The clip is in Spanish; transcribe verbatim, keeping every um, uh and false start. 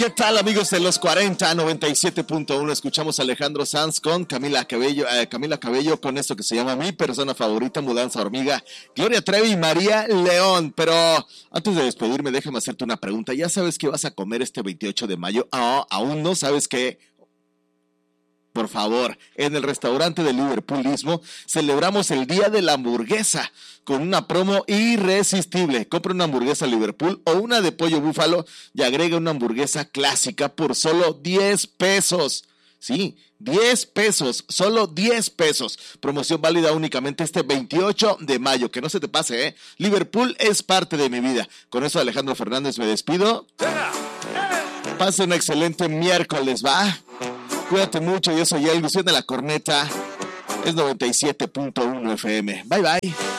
¿Qué tal, amigos de los cuarenta, noventa y siete punto uno? Escuchamos a Alejandro Sanz con Camila Cabello, eh, Camila Cabello con esto que se llama Mi Persona Favorita, Mudanza Hormiga, Gloria Trevi y María León. Pero antes de despedirme, déjame hacerte una pregunta. ¿Ya sabes qué vas a comer este veintiocho de mayo? Ah, ¿aún no sabes qué? Por favor, en el restaurante de Liverpoolismo celebramos el Día de la Hamburguesa con una promo irresistible. Compra una hamburguesa Liverpool o una de pollo búfalo y agrega una hamburguesa clásica por solo diez pesos. Sí, diez pesos, solo diez pesos. Promoción válida únicamente este veintiocho de mayo. Que no se te pase, ¿eh? Liverpool es parte de mi vida. Con eso, Alejandro Fernández, me despido. Pase un excelente miércoles, ¿va? Cuídate mucho, yo soy Elvis de la Corneta, es noventa y siete punto uno F M. Bye, bye.